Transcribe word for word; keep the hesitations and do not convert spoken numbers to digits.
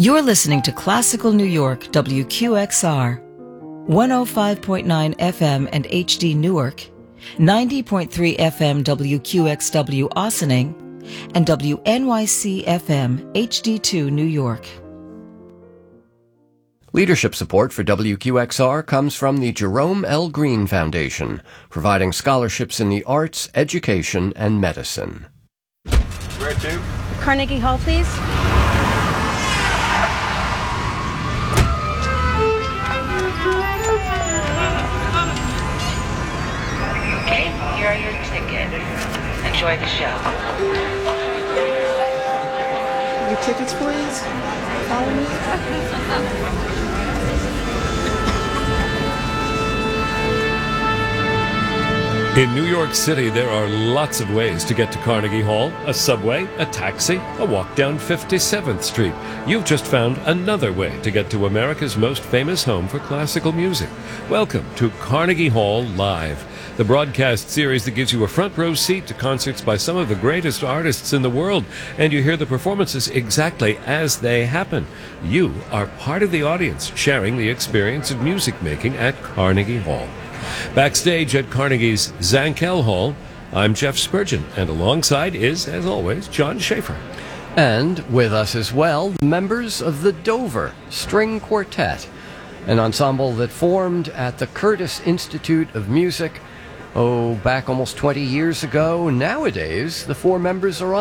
You're listening to Classical New York, W Q X R, one oh five point nine F M and H D Newark, ninety point three F M W Q X W Ossining, and W N Y C F M H D two New York. Leadership support for W Q X R comes from the Jerome L. Green Foundation, providing scholarships in the arts, education, and medicine. Where to? Carnegie Hall, please. Okay, here are your tickets. Enjoy the show. Your tickets, please. Follow me. In New York City, there are lots of ways to get to Carnegie Hall. A subway, a taxi, a walk down fifty-seventh Street. You've just found another way to get to America's most famous home for classical music. Welcome to Carnegie Hall Live, the broadcast series that gives you a front row seat to concerts by some of the greatest artists in the world, and you hear the performances exactly as they happen. You are part of the audience, sharing the experience of music making at Carnegie Hall. Backstage at Carnegie's Zankel Hall, I'm Jeff Spurgeon, and alongside is, as always, John Schaefer. And with us as well, members of the Dover String Quartet, an ensemble that formed at the Curtis Institute of Music, oh, back almost twenty years ago. Nowadays, the four members are on